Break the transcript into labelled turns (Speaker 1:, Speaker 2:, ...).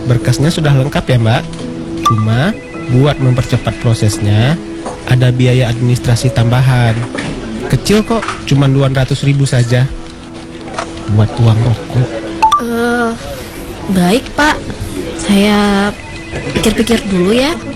Speaker 1: Berkasnya sudah lengkap ya Mbak. Cuma buat mempercepat prosesnya ada biaya administrasi tambahan. Kecil kok, cuma 200.000 saja. Buat uang rokok.
Speaker 2: Baik Pak, saya pikir-pikir dulu ya.